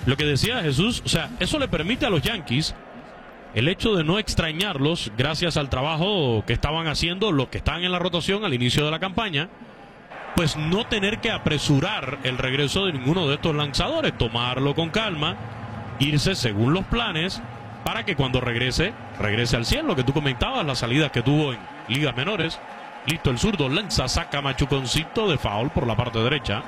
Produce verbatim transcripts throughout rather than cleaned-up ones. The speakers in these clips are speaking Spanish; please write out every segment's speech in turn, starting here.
lo que decía Jesús, o sea, eso le permite a los Yankees el hecho de no extrañarlos gracias al trabajo que estaban haciendo los que están en la rotación al inicio de la campaña, pues no tener que apresurar el regreso de ninguno de estos lanzadores, tomarlo con calma, irse según los planes para que cuando regrese, regrese al cien. Lo que tú comentabas, las salidas que tuvo en ligas menores. Listo, el zurdo lanza, saca machuconcito de foul por la parte derecha.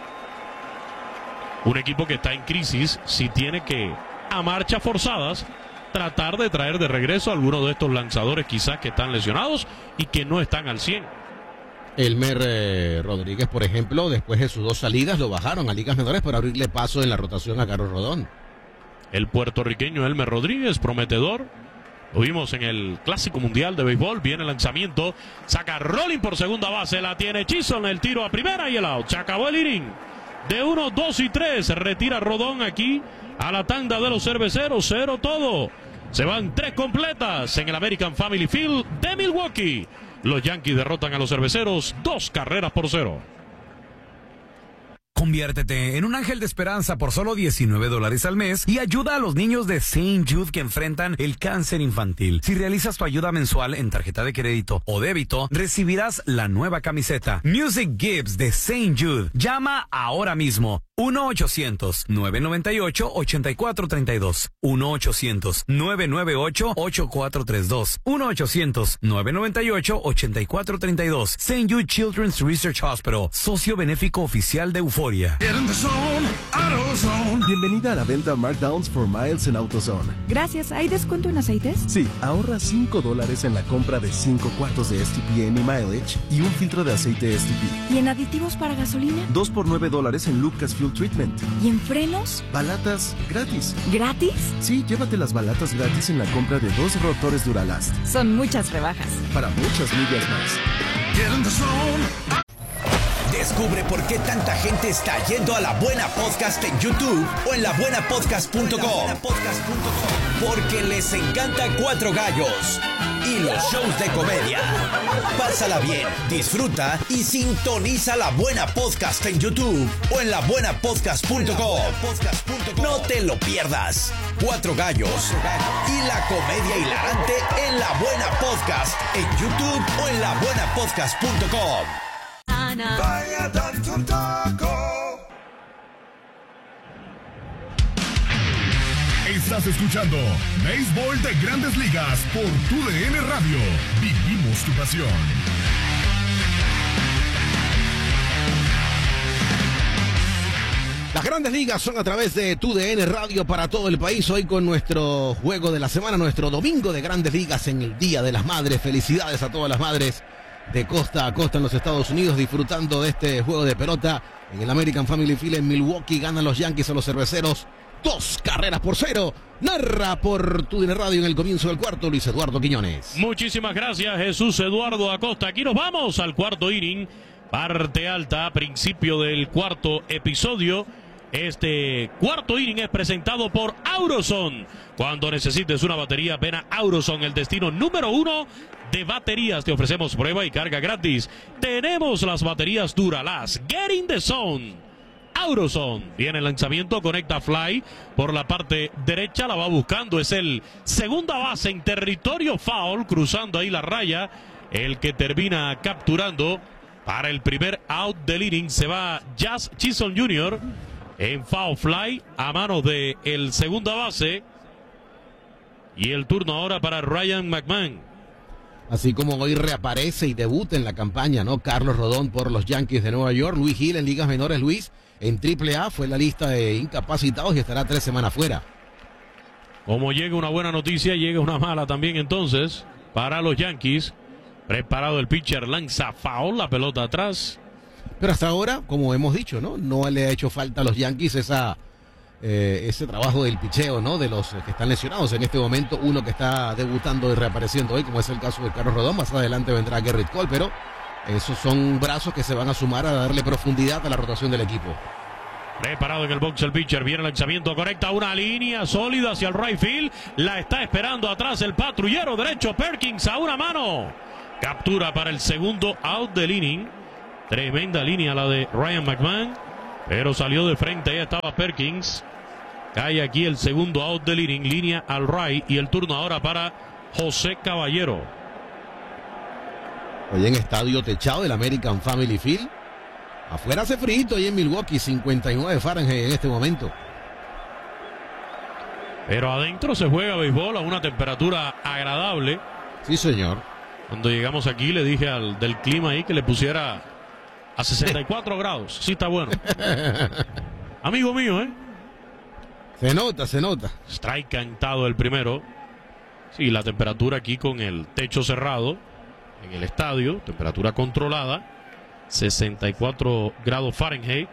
Un equipo que está en crisis, si tiene que, a marchas forzadas, tratar de traer de regreso a algunos de estos lanzadores quizás que están lesionados y que no están al cien. Elmer eh, Rodríguez, por ejemplo, después de sus dos salidas lo bajaron a ligas menores para abrirle paso en la rotación a Carlos Rodón. El puertorriqueño Elmer Rodríguez, prometedor. Lo vimos en el Clásico Mundial de Béisbol. Viene el lanzamiento. Saca Rolling por segunda base. La tiene Chisholm. El tiro a primera y el out. Se acabó el inning. De uno, dos y tres. Retira Rodón aquí a la tanda de los cerveceros. Cero todo. Se van tres completas en el American Family Field de Milwaukee. Los Yankees derrotan a los cerveceros dos carreras por cero. Conviértete en un ángel de esperanza por solo diecinueve dólares al mes y ayuda a los niños de Saint Jude que enfrentan el cáncer infantil. Si realizas tu ayuda mensual en tarjeta de crédito o débito, recibirás la nueva camiseta Music Gives de Saint Jude. Llama ahora mismo. uno ochocientos, nueve noventa y ocho, ochenta y cuatro treinta y dos. uno ochocientos, nueve noventa y ocho, ochenta y cuatro treinta y dos. uno ochocientos, nueve noventa y ocho, ochenta y cuatro treinta y dos. Saint Jude Children's Research Hospital, socio benéfico oficial de Euforia. Bienvenida a la venta Markdowns for Miles en AutoZone. Gracias. ¿Hay descuento en aceites? Sí, ahorra cinco dólares en la compra de cinco cuartos de S T P Any Mileage y un filtro de aceite S T P. ¿Y en aditivos para gasolina? dos por nueve dólares en Lucas Fuel Treatment. ¿Y en frenos? Balatas gratis. ¿Gratis? Sí, llévate las balatas gratis en la compra de dos rotores Duralast. Son muchas rebajas. Para muchas millas más. Descubre por qué tanta gente está yendo a La Buena Podcast en YouTube o en la buena podcast punto com. Porque les encanta Cuatro Gallos y los shows de comedia. Pásala bien, disfruta y sintoniza La Buena Podcast en YouTube o en la buena podcast punto com. No te lo pierdas. Cuatro Gallos y la comedia hilarante en La Buena Podcast en YouTube o en la buena podcast punto com. Vaya tanto taco. Estás escuchando Béisbol de Grandes Ligas por Tu D N Radio. Vivimos tu pasión. Las Grandes Ligas son a través de Tu D N Radio para todo el país. Hoy con nuestro juego de la semana, nuestro domingo de Grandes Ligas en el Día de las Madres. Felicidades a todas las madres de costa a costa en los Estados Unidos disfrutando de este juego de pelota en el American Family Field en Milwaukee. Ganan los Yankees a los cerveceros dos carreras por cero. Narra por Tu D N Radio en el comienzo del cuarto Luis Eduardo Quiñones. Muchísimas gracias, Jesús Eduardo Acosta. Aquí nos vamos al cuarto inning, parte alta, principio del cuarto episodio. Este cuarto inning es presentado por Auroson. Cuando necesites una batería, ven a Auroson, el destino número uno de baterías. Te ofrecemos prueba y carga gratis. Tenemos las baterías Duralast. Get in the zone. Auroson. Viene el lanzamiento, conecta fly por la parte derecha, la va buscando. Es el segunda base en territorio foul, cruzando ahí la raya. El que termina capturando para el primer out del inning. Se va Jazz Chisholm junior en foul fly a manos de el segunda base. Y el turno ahora para Ryan McMahon. Así como hoy reaparece y debuta en la campaña, ¿no? Carlos Rodón por los Yankees de Nueva York. Luis Gil en ligas menores. Luis en triple A fue la lista de incapacitados y estará tres semanas fuera. Como llega una buena noticia, llega una mala también entonces para los Yankees. Preparado el pitcher, lanza foul, la pelota atrás. Pero hasta ahora, como hemos dicho, ¿no? No le ha hecho falta a los Yankees esa, eh, ese trabajo del picheo, ¿no? De los que están lesionados en este momento. Uno que está debutando y reapareciendo hoy, como es el caso de Carlos Rodón. Más adelante vendrá Gerrit Cole, pero esos son brazos que se van a sumar a darle profundidad a la rotación del equipo. Preparado en el box el pitcher, viene el lanzamiento, conecta una línea sólida hacia el right field. La está esperando atrás el patrullero derecho Perkins a una mano. Captura para el segundo out del inning. Tremenda línea la de Ryan McMahon, pero salió de frente, ahí estaba Perkins. Cae aquí el segundo out del inning, línea al right, y el turno ahora para José Caballero. Hoy en estadio techado del American Family Field. Afuera hace frío hoy en Milwaukee, cincuenta y nueve Fahrenheit en este momento. Pero adentro se juega béisbol a una temperatura agradable. Sí, señor. Cuando llegamos aquí le dije al del clima ahí que le pusiera a sesenta y cuatro grados. Sí, está bueno. Amigo mío, ¿eh? Se nota, se nota. Strike cantado el primero. Sí, la temperatura aquí con el techo cerrado en el estadio, temperatura controlada, sesenta y cuatro grados Fahrenheit.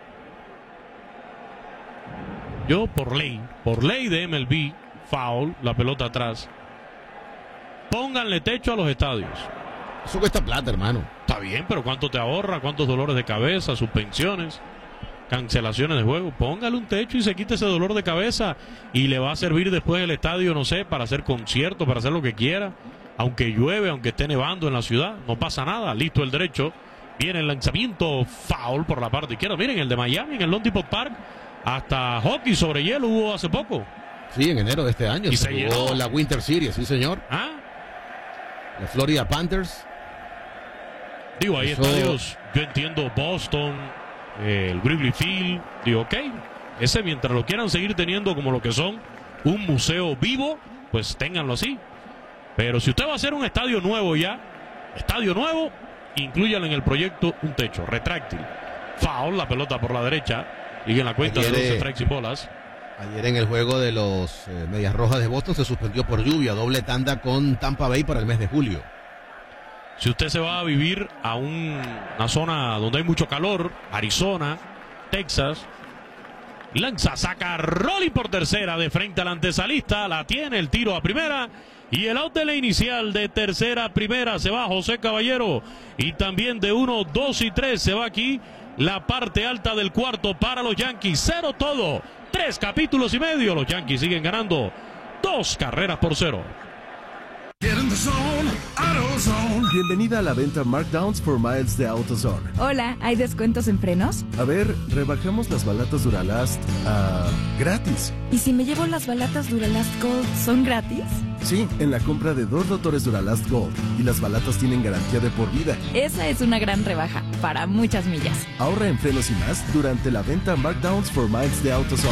Yo por ley, por ley de M L B, foul, la pelota atrás. Pónganle techo a los estadios. Eso cuesta plata, hermano. Está bien, pero ¿cuánto te ahorra? ¿Cuántos dolores de cabeza, suspensiones, cancelaciones de juego? Póngale un techo y se quite ese dolor de cabeza y le va a servir después el estadio, no sé, para hacer conciertos, para hacer lo que quiera. Aunque llueve, aunque esté nevando en la ciudad, no pasa nada. Listo el derecho. Viene el lanzamiento, foul por la parte izquierda. Miren, el de Miami en el Lone Depot Park. Hasta hockey sobre hielo hubo hace poco. Sí, en enero de este año. Y se se jugó llenó. la Winter Series, sí, señor. ¿Ah? La Florida Panthers. Digo, hay Eso... estadios, yo entiendo Boston, eh, el Wrigley Field. Digo, ok, ese mientras lo quieran seguir teniendo como lo que son, un museo vivo, pues ténganlo así. Pero si usted va a hacer un estadio nuevo ya, estadio nuevo, inclúyalo en el proyecto un techo retráctil. Foul, la pelota por la derecha. Y en la cuenta Ayer, de doce eh, strikes y bolas. Ayer en el juego de los eh, Medias Rojas de Boston se suspendió por lluvia, doble tanda con Tampa Bay para el mes de julio. Si usted se va a vivir a un, una zona donde hay mucho calor, Arizona, Texas, lanza, saca Rolly por tercera de frente al antesalista, la tiene, el tiro a primera y el out de la inicial de tercera a primera se va José Caballero y también de uno, dos y tres se va aquí la parte alta del cuarto para los Yankees. Cero todo, tres capítulos y medio, los Yankees siguen ganando dos carreras por cero. Bienvenida a la venta Markdowns for Miles de AutoZone. Hola, ¿hay descuentos en frenos? A ver, rebajamos las balatas Duralast a gratis. ¿Y si me llevo las balatas Duralast Gold, son gratis? Sí, en la compra de dos rotores Duralast Gold. Y las balatas tienen garantía de por vida. Esa es una gran rebaja, para muchas millas. Ahorra en frenos y más durante la venta Markdowns for Miles de AutoZone.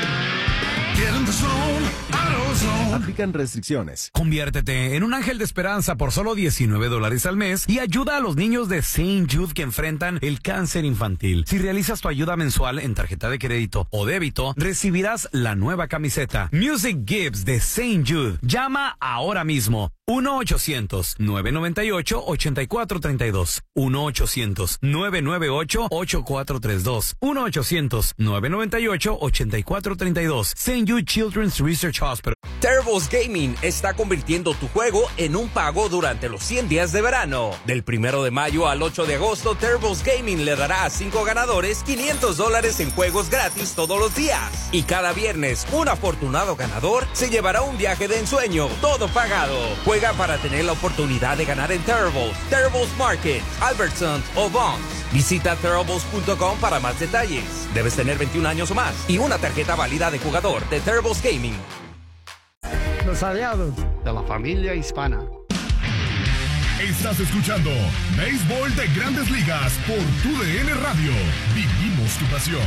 Aplican restricciones. Conviértete en un ángel de esperanza por solo diecinueve dólares al mes y ayuda a los niños de Saint Jude que enfrentan el cáncer infantil. Si realizas tu ayuda mensual en tarjeta de crédito o débito, recibirás la nueva camiseta Music Gives de Saint Jude. Llama ahora mismo. uno ochocientos, nueve nueve ocho, ocho cuatro tres dos. uno ochocientos, nueve nueve ocho, ocho cuatro tres dos. uno ochocientos, nueve nueve ocho, ocho cuatro tres dos. Saint Jude Children's Research Hospital. Turbo's Gaming está convirtiendo tu juego en un pago durante los cien días de verano. Del primero de mayo al ocho de agosto, Turbo's Gaming le dará a cinco ganadores quinientos dólares en juegos gratis todos los días. Y cada viernes, un afortunado ganador se llevará un viaje de ensueño, todo pagado. Juega para tener la oportunidad de ganar en Turbo's, Turbo's Market, Albertsons o Bonds. Visita Turbo's punto com para más detalles. Debes tener veintiún años o más y una tarjeta válida de jugador de Turbo's Gaming. Los aliados de la familia hispana. Estás escuchando Béisbol de Grandes Ligas por Tu D N Radio. Vivimos tu pasión.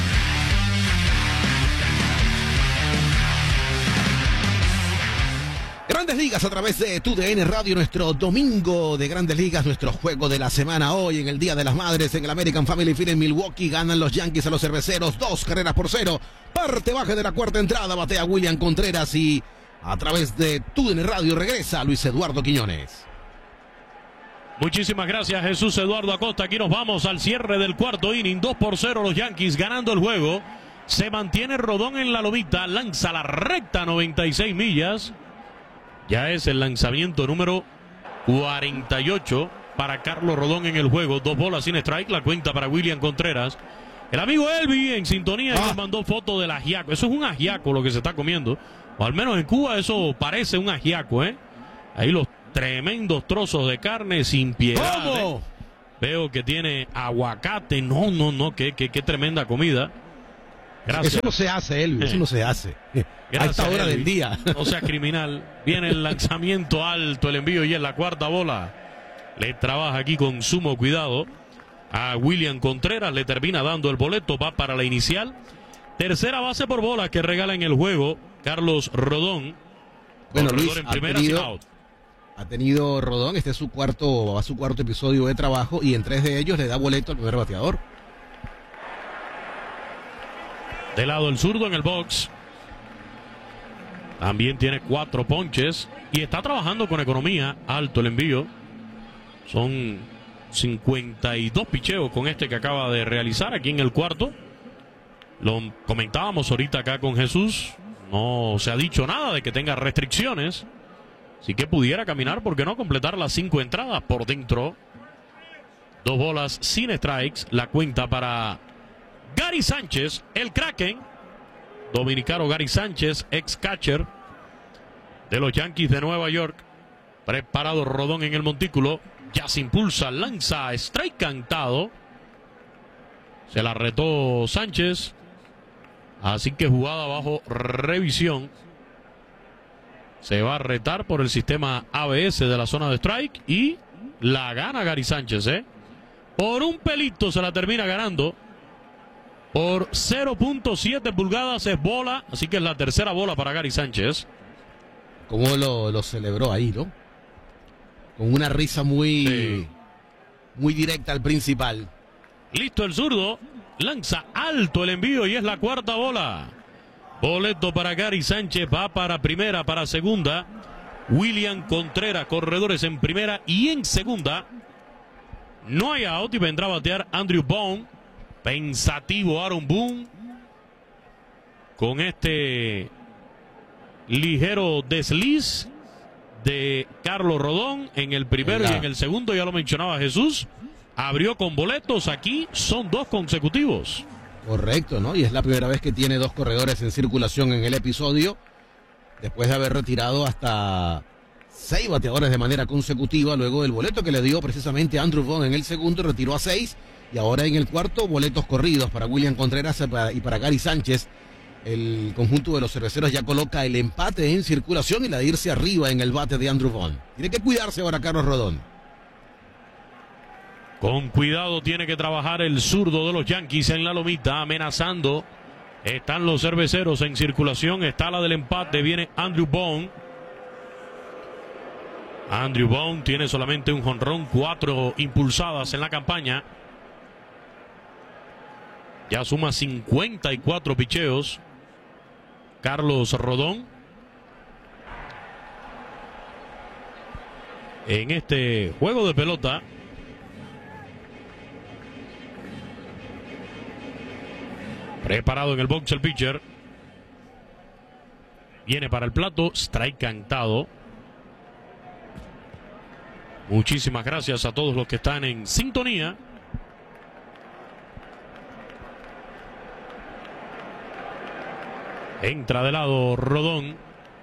Grandes Ligas a través de Tu D N Radio, nuestro domingo de Grandes Ligas, nuestro juego de la semana hoy en el Día de las Madres en el American Family Field en Milwaukee. Ganan los Yankees a los cerveceros, dos carreras por cero. Parte baja de la cuarta entrada, batea William Contreras y a través de Tu D N Radio regresa Luis Eduardo Quiñones. Muchísimas gracias, Jesús Eduardo Acosta. Aquí nos vamos al cierre del cuarto inning. dos por cero los Yankees ganando el juego. Se mantiene Rodón en la lomita. Lanza la recta noventa y seis millas. Ya es el lanzamiento número cuarenta y ocho para Carlos Rodón en el juego. Dos bolas sin strike. La cuenta para William Contreras. El amigo Elvi en sintonía ah. nos mandó foto del ajiaco. Eso es un ajiaco lo que se está comiendo. O al menos en Cuba eso parece un ajiaco, ¿eh? Ahí los tremendos trozos de carne sin piedad. ¿Cómo? ¿eh? Veo que tiene aguacate. No, no, no. Qué, qué, qué tremenda comida. Gracias. Eso no se hace, Elvis, eso no se hace. Gracias, a esta hora Elvis. del día. No sea criminal. Viene el lanzamiento alto, el envío y en la cuarta bola. Le trabaja aquí con sumo cuidado a William Contreras. Le termina dando el boleto. Va para la inicial. Tercera base por bola que regala en el juego Carlos Rodón. Bueno, Corredor Luis, en ha primera, sin tenido, out. ha tenido Rodón, este es su cuarto, va su cuarto episodio de trabajo y en tres de ellos le da boleto al primer bateador. De lado el zurdo en el box. También tiene cuatro ponches y está trabajando con economía. Alto el envío. Son cincuenta y dos picheos con este que acaba de realizar aquí en el cuarto. Lo comentábamos ahorita acá con Jesús. No se ha dicho nada de que tenga restricciones. Así que pudiera caminar, ¿por qué no completar las cinco entradas por dentro? Dos bolas sin strikes. La cuenta para Gary Sánchez, el Kraken. Dominicano Gary Sánchez, ex catcher de los Yankees de Nueva York. Preparado Rodón en el montículo. Ya se impulsa, lanza, strike cantado. Se la retó Sánchez. Así que jugada bajo revisión. Se va a retar por el sistema A B S de la zona de strike. Y la gana Gary Sánchez, ¿eh? Por un pelito se la termina ganando. Por cero punto siete pulgadas es bola. Así que es la tercera bola para Gary Sánchez. Cómo lo, lo celebró ahí, ¿no? Con una risa muy, sí. muy directa al principal. Listo el zurdo. Lanza alto el envío y es la cuarta bola. Boleto para Gary Sánchez. Va para primera, para segunda. William Contreras, corredores en primera y en segunda. No hay out y vendrá a batear Andrew Bone. Pensativo Aaron Boone. Con este ligero desliz de Carlos Rodón en el primero y en el segundo, ya lo mencionaba Jesús. Abrió con boletos, aquí son dos consecutivos. Correcto, ¿no? Y es la primera vez que tiene dos corredores en circulación en el episodio, después de haber retirado hasta seis bateadores de manera consecutiva, luego del boleto que le dio precisamente Andrew Vaughn en el segundo, retiró a seis, y ahora en el cuarto, boletos corridos para William Contreras y para Gary Sánchez. El conjunto de los cerveceros ya coloca el empate en circulación y la de irse arriba en el bate de Andrew Vaughn. Tiene que cuidarse ahora Carlos Rodón. Con cuidado tiene que trabajar el zurdo de los Yankees en la lomita, amenazando. Están los cerveceros en circulación, está la del empate, viene Andrew Vaughn. Andrew Vaughn tiene solamente un jonrón, cuatro impulsadas en la campaña. Ya suma cincuenta y cuatro picheos Carlos Rodón en este juego de pelota. Preparado en el box el pitcher. Viene para el plato. Strike cantado. Muchísimas gracias a todos los que están en sintonía. Entra de lado Rodón.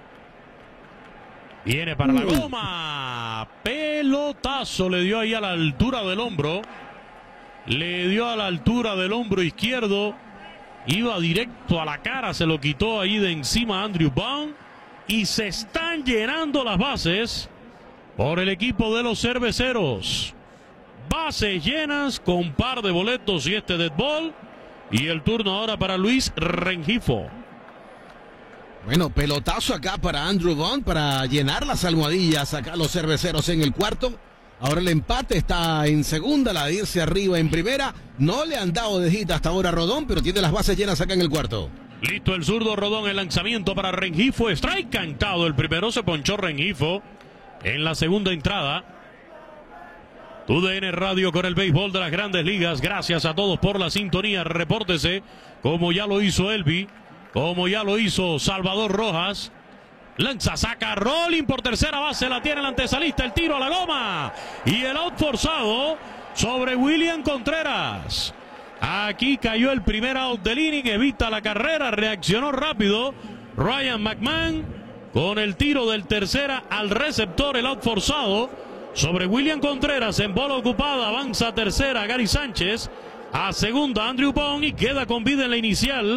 Viene para la goma. Pelotazo le dio ahí a la altura del hombro. Le dio a la altura del hombro izquierdo. Iba directo a la cara, se lo quitó ahí de encima Andrew Vaughn. Y se están llenando las bases por el equipo de los cerveceros. Bases llenas con par de boletos y este dead ball. Y el turno ahora para Luis Rengifo. Bueno, pelotazo acá para Andrew Vaughn para llenar las almohadillas acá los cerveceros en el cuarto. Ahora el empate está en segunda, la de irse arriba en primera. No le han dado de hit hasta ahora a Rodón, pero tiene las bases llenas acá en el cuarto. Listo el zurdo Rodón, el lanzamiento para Rengifo. Strike cantado, el primero se ponchó Rengifo en la segunda entrada. Tu D N Radio con el béisbol de las Grandes Ligas. Gracias a todos por la sintonía. Repórtese como ya lo hizo Elvi, como ya lo hizo Salvador Rojas. Lanza, saca, rolling por tercera base, la tiene el antesalista, el tiro a la goma. Y el out forzado sobre William Contreras. Aquí cayó el primer out del inning, evita la carrera, reaccionó rápido Ryan McMahon con el tiro del tercera al receptor, el out forzado sobre William Contreras en bola ocupada. Avanza a tercera Gary Sánchez, a segunda Andrew Vaughn y queda con vida en la inicial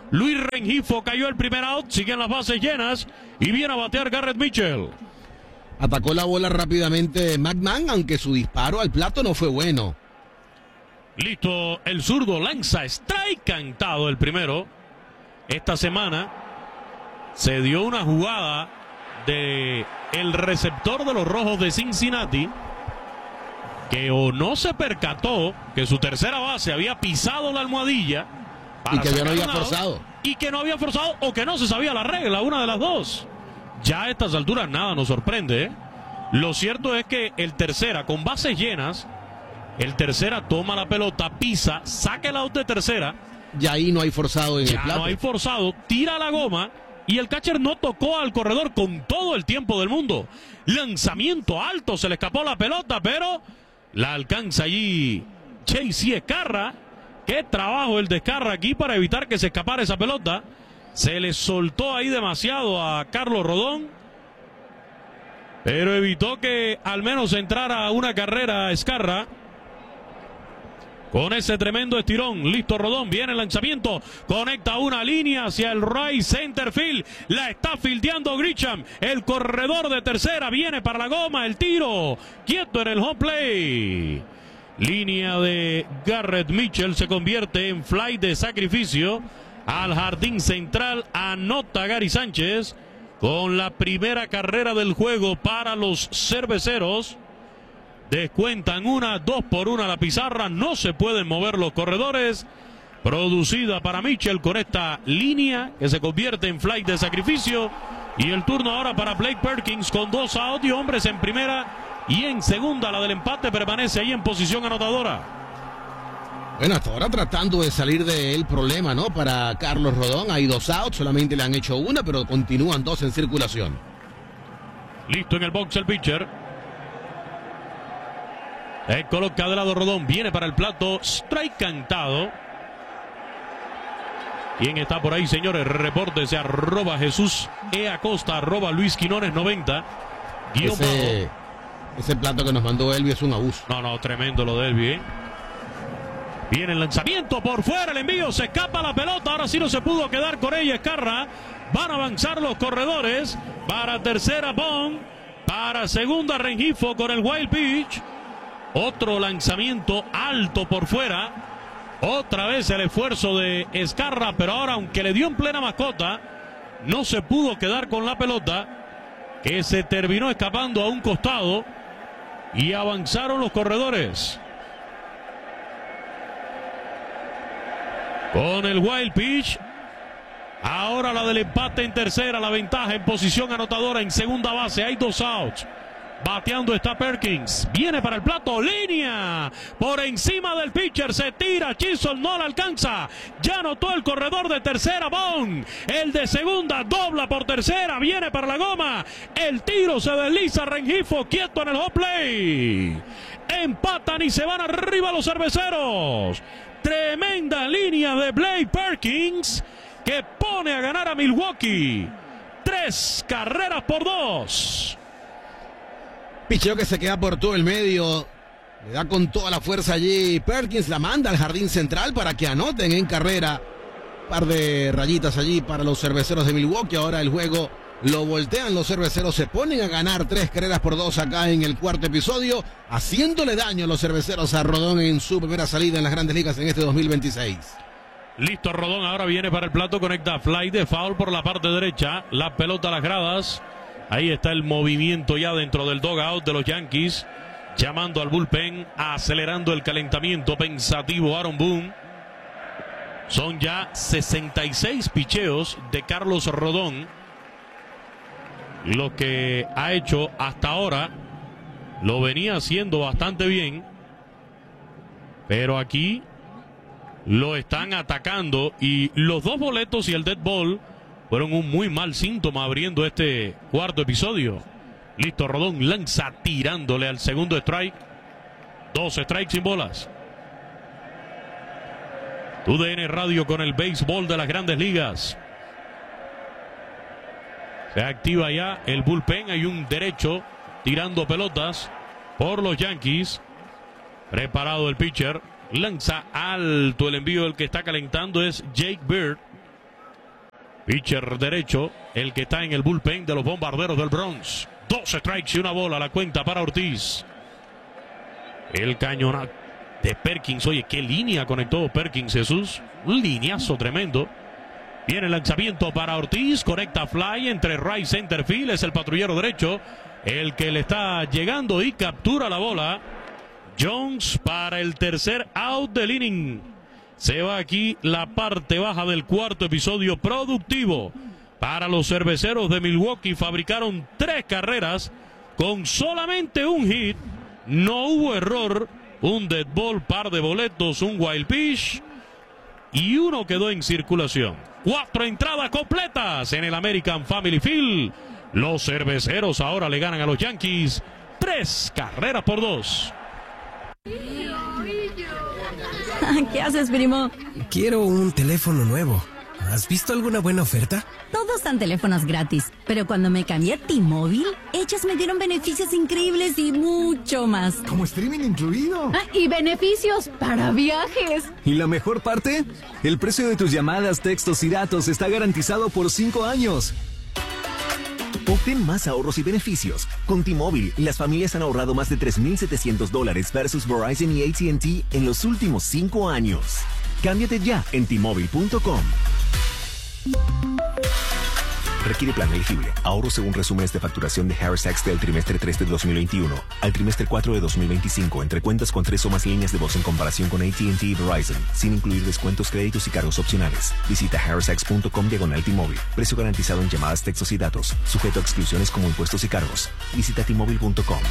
Luis Rengifo cayó el primer out, siguen las bases llenas y viene a batear Garrett Mitchell. Atacó la bola rápidamente McMahon, aunque su disparo al plato no fue bueno. Listo, el zurdo lanza strike cantado el primero. Esta semana se dio una jugada de el receptor de los Rojos de Cincinnati que o no se percató que su tercera base había pisado la almohadilla y que ya no había un out, forzado y que no había forzado o que no se sabía la regla, una de las dos. Ya a estas alturas nada nos sorprende, ¿eh? Lo cierto es que el tercera, con bases llenas, el tercera toma la pelota, pisa, saca el out de tercera. Y ahí no hay forzado en ya el plato. no hay forzado, tira la goma y el catcher no tocó al corredor con todo el tiempo del mundo. Lanzamiento alto, se le escapó la pelota, pero la alcanza allí Chasey Escarra. Qué trabajo el de Escarra aquí para evitar que se escapara esa pelota. Se le soltó ahí demasiado a Carlos Rodón, pero evitó que al menos entrara una carrera a Escarra. Con ese tremendo estirón, listo Rodón, viene el lanzamiento, conecta una línea hacia el right center field, la está fildeando Grisham, el corredor de tercera, viene para la goma, el tiro, quieto en el home play. Línea de Garrett Mitchell se convierte en fly de sacrificio al jardín central, anota Gary Sánchez con la primera carrera del juego para los cerveceros. Descuentan una, dos por una la pizarra, no se pueden mover los corredores. Producida para Mitchell con esta línea que se convierte en flight de sacrificio. Y el turno ahora para Blake Perkins con dos out y hombres en primera y en segunda. La del empate permanece ahí en posición anotadora. Bueno, hasta ahora tratando de salir del problema, ¿no? Para Carlos Rodón hay dos outs, solamente le han hecho una, pero continúan dos en circulación. Listo en el box el pitcher. Se coloca de lado Rodón, viene para el plato, strike cantado. ¿Quién está por ahí, señores? Repórtese, arroba Jesús E. Acosta, arroba Luis Quinones noventa. Ese, ese plato que nos mandó Elvi es un abuso. No, no, tremendo lo de Elvi, ¿eh? Viene el lanzamiento por fuera, el envío, se escapa la pelota, ahora sí no se pudo quedar con ella Escarra. Van a avanzar los corredores, para tercera Bond, para segunda Rengifo con el wild pitch. Otro lanzamiento alto por fuera. Otra vez el esfuerzo de Escarra, pero ahora aunque le dio en plena mascota, no se pudo quedar con la pelota, que se terminó escapando a un costado y avanzaron los corredores. Con el wild pitch. Ahora la del empate en tercera, la ventaja en posición anotadora en segunda base. Hay dos outs. Bateando está Perkins. Viene para el plato. Línea. Por encima del pitcher. Se tira. Chisholm no la alcanza. Ya anotó el corredor de tercera. Bond. El de segunda. Dobla por tercera. Viene para la goma. El tiro se desliza. Rengifo quieto en el home play. Empatan y se van arriba los cerveceros. Tremenda línea de Blake Perkins que pone a ganar a Milwaukee. Tres carreras por dos. Picheo que se queda por todo el medio. Le da con toda la fuerza allí. Perkins la manda al jardín central para que anoten en carrera. Un par de rayitas allí para los cerveceros de Milwaukee. Ahora el juego lo voltean los cerveceros. Se ponen a ganar tres carreras por dos acá en el cuarto episodio. Haciéndole daño a los cerveceros a Rodón en su primera salida en las Grandes Ligas en este dos mil veintiséis. Listo Rodón, ahora viene para el plato. Conecta fly de foul por la parte derecha. La pelota a las gradas. Ahí está el movimiento ya dentro del dugout de los Yankees. Llamando al bullpen, acelerando el calentamiento pensativo Aaron Boone. Son ya sesenta y seis picheos de Carlos Rodón. Lo que ha hecho hasta ahora lo venía haciendo bastante bien. Pero aquí lo están atacando y los dos boletos y el dead ball fueron un muy mal síntoma abriendo este cuarto episodio. Listo, Rodón lanza tirándole al segundo strike. Dos strikes sin bolas. T D N Radio con el béisbol de las Grandes Ligas. Se activa ya el bullpen. Hay un derecho tirando pelotas por los Yankees. Preparado el pitcher. Lanza alto el envío. El que está calentando es Jake Bird. pitcher derecho, el que está en el bullpen de los Bombarderos del Bronx. Dos strikes y una bola, la cuenta para Ortiz. El cañonazo de Perkins. Oye, qué línea conectó Perkins, Jesús. Un lineazo tremendo. Viene el lanzamiento para Ortiz. Conecta fly entre right center field. Es el patrullero derecho el que le está llegando y captura la bola. Jones para el tercer out del inning. Se va aquí la parte baja del cuarto episodio productivo. Para los cerveceros de Milwaukee fabricaron tres carreras con solamente un hit. No hubo error. Un dead ball, par de boletos, un wild pitch y uno quedó en circulación. Cuatro entradas completas en el American Family Field. Los cerveceros ahora le ganan a los Yankees tres carreras por dos. ¿Qué haces, primo? Quiero un teléfono nuevo. ¿Has visto alguna buena oferta? Todos dan teléfonos gratis, pero cuando me cambié a T-Mobile, ellos me dieron beneficios increíbles y mucho más. Como streaming incluido. Ah, y beneficios para viajes. ¿Y la mejor parte? El precio de tus llamadas, textos y datos está garantizado por cinco años. Obtén más ahorros y beneficios. Con T-Mobile, las familias han ahorrado más de tres mil setecientos dólares versus Verizon y A T and T en los últimos cinco años. Cámbiate ya en T Mobile punto com. Requiere plan elegible. Ahorro según resúmenes de facturación de Harris Tax del trimestre tres de dos mil veintiuno al trimestre cuatro de dos mil veinticinco entre cuentas con tres o más líneas de voz en comparación con A T and T y Verizon, sin incluir descuentos, créditos y cargos opcionales. Visita harris tax punto com diagonal T-Mobile. Precio garantizado en llamadas, textos y datos. Sujeto a exclusiones como impuestos y cargos. Visita T Mobile punto com.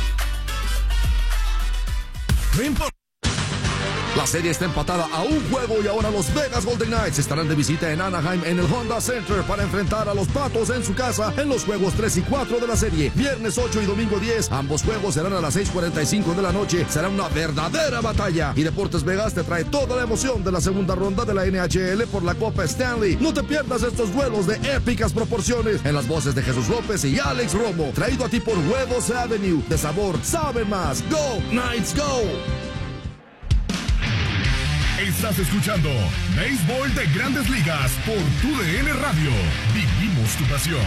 No importa. La serie está empatada a un juego y ahora los Vegas Golden Knights estarán de visita en Anaheim en el Honda Center para enfrentar a los Patos en su casa en los juegos tres y cuatro de la serie. Viernes ocho y domingo diez, ambos juegos serán a las seis cuarenta y cinco de la noche. Será una verdadera batalla. Y Deportes Vegas te trae toda la emoción de la segunda ronda de la N H L por la Copa Stanley. No te pierdas estos duelos de épicas proporciones en las voces de Jesús López y Alex Romo. Traído a ti por Huevos Avenue. De sabor, sabe más. Go Knights, go. Estás escuchando Béisbol de Grandes Ligas por Tu D N Radio. Vivimos tu pasión.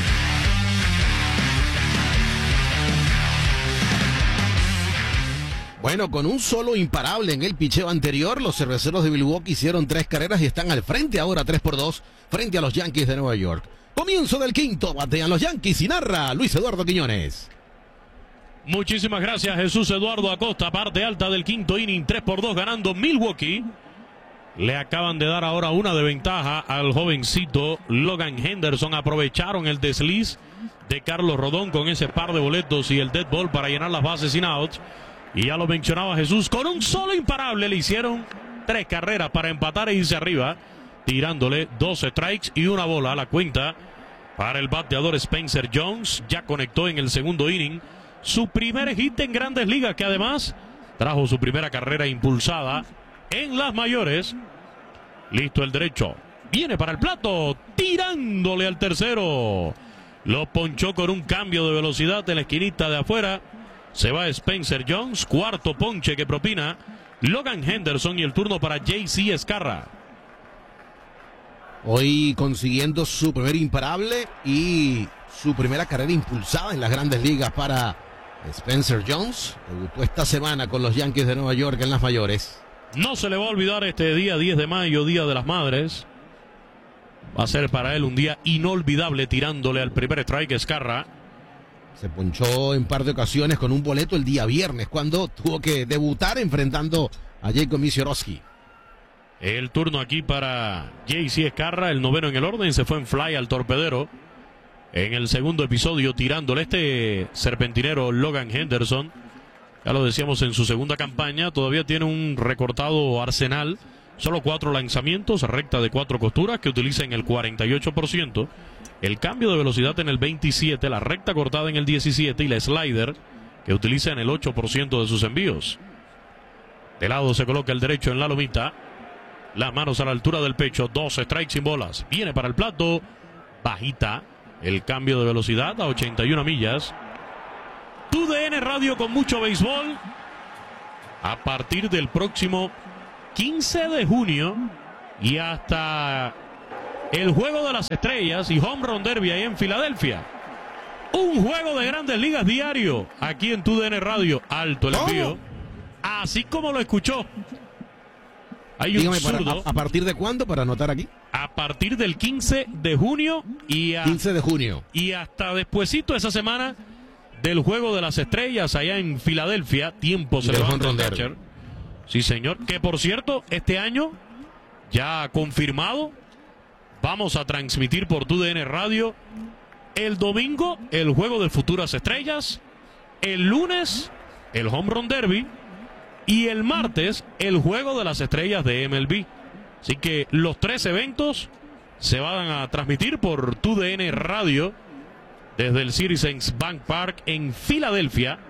Bueno, con un solo imparable en el picheo anterior, los cerveceros de Milwaukee hicieron tres carreras y están al frente ahora tres por dos frente a los Yankees de Nueva York. Comienzo del quinto, batean los Yankees y narra Luis Eduardo Quiñones. Muchísimas gracias, Jesús Eduardo Acosta. Parte alta del quinto inning, tres por dos ganando Milwaukee. Le acaban de dar ahora una de ventaja al jovencito Logan Henderson. Aprovecharon el desliz de Carlos Rodón con ese par de boletos y el dead ball para llenar las bases sin outs. Y ya lo mencionaba Jesús, con un solo imparable le hicieron tres carreras para empatar e irse arriba, tirándole dos strikes y una bola a la cuenta para el bateador Spencer Jones. Ya conectó en el segundo inning su primer hit en Grandes Ligas, que además trajo su primera carrera impulsada en las mayores. Listo el derecho. Viene para el plato, tirándole al tercero. Lo ponchó con un cambio de velocidad en la esquinita de afuera. Se va Spencer Jones, cuarto ponche que propina Logan Henderson y el turno para J C Escarra. Hoy consiguiendo su primer imparable y su primera carrera impulsada en las Grandes Ligas para Spencer Jones. Debutó esta semana con los Yankees de Nueva York en las mayores. No se le va a olvidar este día diez de mayo, Día de las Madres. Va a ser para él un día inolvidable tirándole al primer strike Escarra. Se ponchó en par de ocasiones con un boleto el día viernes cuando tuvo que debutar enfrentando a Jacob Misiorowski. El turno aquí para J C Escarra, el noveno en el orden, se fue en fly al torpedero. En el segundo episodio tirándole este serpentinero Logan Henderson. Ya lo decíamos en su segunda campaña, todavía tiene un recortado arsenal. Solo cuatro lanzamientos, recta de cuatro costuras que utiliza en el cuarenta y ocho por ciento. El cambio de velocidad en el veintisiete, la recta cortada en el diecisiete y la slider que utiliza en el ocho por ciento de sus envíos. De lado se coloca el derecho en la lomita. Las manos a la altura del pecho, dos strikes sin bolas. Viene para el plato, bajita. El cambio de velocidad a ochenta y una millas. Tu D N Radio con mucho béisbol. A partir del próximo quince de junio y hasta el juego de las estrellas y Home Run Derby ahí en Filadelfia. Un juego de Grandes Ligas diario aquí en tu D N Radio. Alto el envío. Así como lo escuchó. Hay un Dígame, para, zurdo. a, ¿a partir de cuándo para anotar aquí? A partir del quince de junio y a, quince de junio. Y hasta despuesito esa semana del juego de las estrellas allá en Filadelfia. Tiempo se levanta el catcher. Sí, señor. Que por cierto, este año ya confirmado, vamos a transmitir por tu D N Radio el domingo el juego de futuras estrellas, el lunes el Home Run Derby y el martes el juego de las estrellas de M L B. Así que los tres eventos se van a transmitir por tu D N Radio desde el Citizens Bank Park en Filadelfia.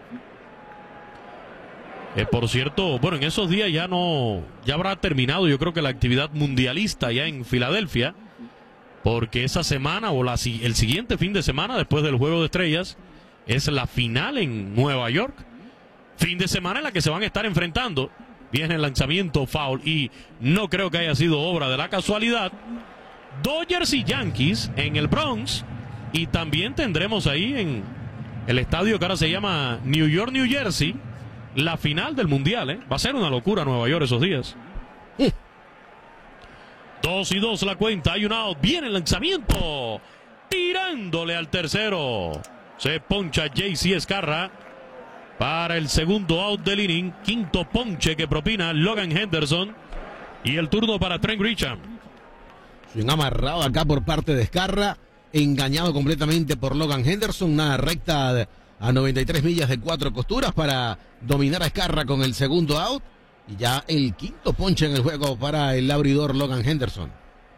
Eh, por cierto, bueno, en esos días ya no, ya habrá terminado, yo creo que la actividad mundialista ya en Filadelfia, porque esa semana o la, el siguiente fin de semana después del Juego de Estrellas es la final en Nueva York. Fin de semana en la que se van a estar enfrentando. Viene el lanzamiento foul y no creo que haya sido obra de la casualidad. Dodgers y Yankees en el Bronx, y también tendremos ahí en el estadio que ahora se llama New York, New Jersey, la final del Mundial, ¿eh? Va a ser una locura Nueva York esos días. Uh. Dos y dos la cuenta, hay un out, viene el lanzamiento, tirándole al tercero. Se poncha J C Escarra para el segundo out del inning, quinto ponche que propina Logan Henderson, y el turno para Trent Grisham. Un amarrado acá por parte de Escarra, engañado completamente por Logan Henderson, una recta a noventa y tres millas de cuatro costuras para dominar a Escarra con el segundo out, y ya el quinto ponche en el juego para el abridor Logan Henderson.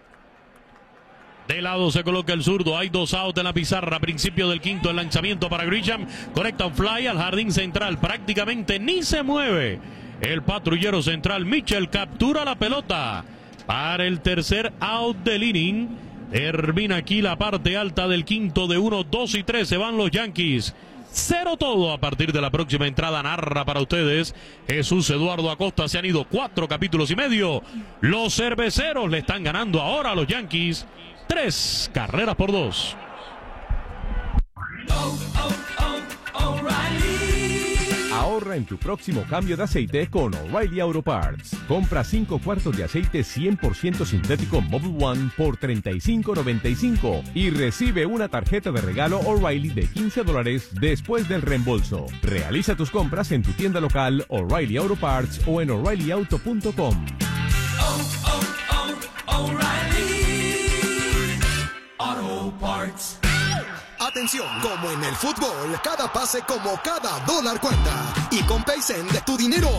De lado se coloca el zurdo, hay dos outs en la pizarra, principio del quinto, el lanzamiento para Grisham, conecta un fly al jardín central, prácticamente ni se mueve el patrullero central. Mitchell captura la pelota para el tercer out del inning. Termina aquí la parte alta del quinto, de uno, dos y tres se van los Yankees. Cero todo a partir de la próxima entrada. Narra para ustedes Jesús Eduardo Acosta. Se han ido cuatro capítulos y medio. Los cerveceros le están ganando ahora a los Yankees tres carreras por dos. Oh, oh, oh, O'Reilly. Ahorra en tu próximo cambio de aceite con O'Reilly Auto Parts. Compra cinco cuartos de aceite cien por ciento sintético Mobil One por treinta y cinco noventa y cinco y recibe una tarjeta de regalo O'Reilly de quince dólares después del reembolso. Realiza tus compras en tu tienda local O'Reilly Auto Parts o en O'Reilly Auto punto com. Oh, oh, oh, O'Reilly Auto Parts. Atención, como en el fútbol, cada pase como cada dólar cuenta. Y con PaySend, tu dinero